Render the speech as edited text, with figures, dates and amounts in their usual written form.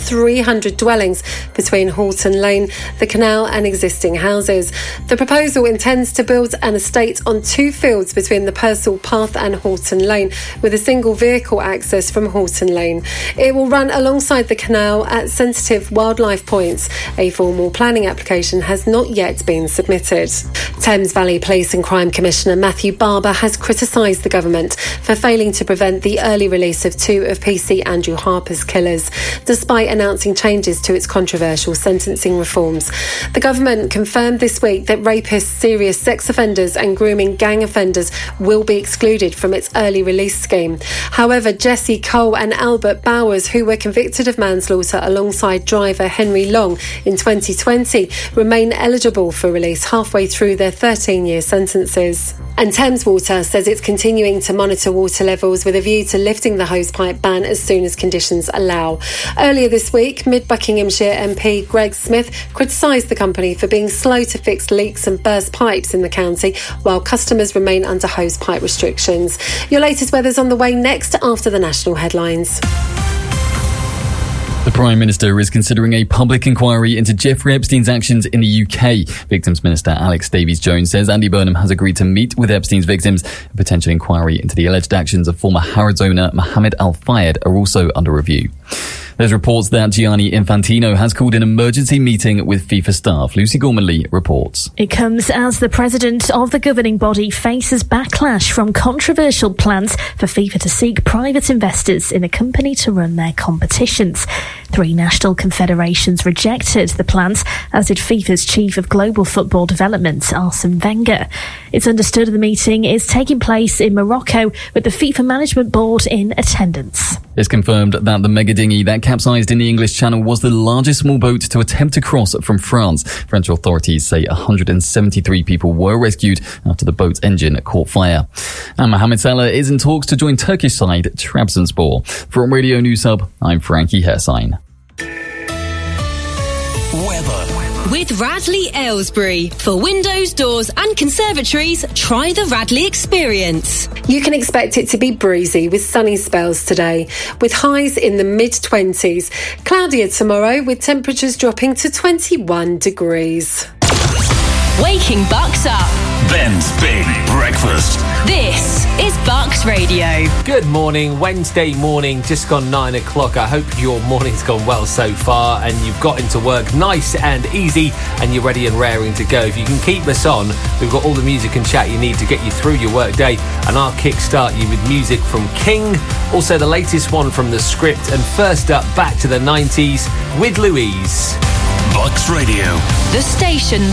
300 dwellings between Halton Lane, the canal and existing houses. The proposal intends to build an estate on 2 fields between the Purcell Path and Halton Lane, with a single vehicle access from Halton Lane. It will run alongside the canal at sensitive wildlife points. A formal planning application has not yet been submitted. Thames Valley Police and Crime Commissioner Matthew Barber has criticised the government for failing to prevent the early release of 2 of PC Andrew Harper's killers, despite announcing changes to its controversial sentencing reforms. The government confirmed this week that rapists, serious sex offenders and grooming gang offenders will be excluded from its early release scheme. However, Jesse Cole and Albert Bowers, who were convicted of manslaughter alongside driver Henry Long in 2020, remain eligible for release halfway through their 13-year sentences. And Thames Water says it's continuing to monitor water levels with a view to lifting the hosepipe ban as soon as conditions allow. Earlier this week, Mid-Buckinghamshire MP Greg Smith criticised the company for being slow to fix leaks and burst pipes in the county, while customers remain under hosepipe restrictions. Your latest weather's on the way next after the national headlines. The Prime Minister is considering a public inquiry into Jeffrey Epstein's actions in the UK. Victims Minister Alex Davies-Jones says Andy Burnham has agreed to meet with Epstein's victims. A potential inquiry into the alleged actions of former Harrods owner Mohammed Al-Fayed are also under review. There's reports that Gianni Infantino has called an emergency meeting with FIFA staff. Lucy Gormanley reports. It comes as the president of the governing body faces backlash from controversial plans for FIFA to seek private investors in a company to run their competitions. 3 national confederations rejected the plans, as did FIFA's chief of global football development, Arsene Wenger. It's understood the meeting is taking place in Morocco, with the FIFA management board in attendance. It's confirmed that the mega dinghy that capsized in the English Channel was the largest small boat to attempt to cross from France. French authorities say 173 people were rescued after the boat's engine caught fire. And Mohamed Salah is in talks to join Turkish side Trabzonspor. From Radio News Hub, I'm Frankie Hersign. With Radley Aylesbury. For windows, doors and conservatories, try the Radley experience. You can expect it to be breezy with sunny spells today, with highs in the mid-20s. Cloudier tomorrow with temperatures dropping to 21 degrees. Waking Bucks up. Ben's Big Breakfast. This is Bucks Radio. Good morning, Wednesday morning, just gone 9 o'clock. I hope your morning's gone well so far and you've got into work nice and easy and you're ready and raring to go. If you can keep us on, we've got all the music and chat you need to get you through your work day, and I'll kickstart you with music from King, also the latest one from The Script, and first up, back to the 90s with Louise. Bucks Radio. The station